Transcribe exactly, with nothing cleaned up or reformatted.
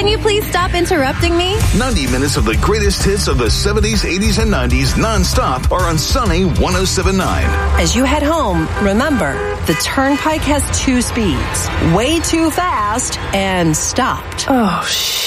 Can you please stop interrupting me? ninety minutes of the greatest hits of the seventies, eighties, and nineties non-stop are on Sunny one oh seven point nine. As you head home, remember, the Turnpike has two speeds. Way too fast and stopped. Oh, shit.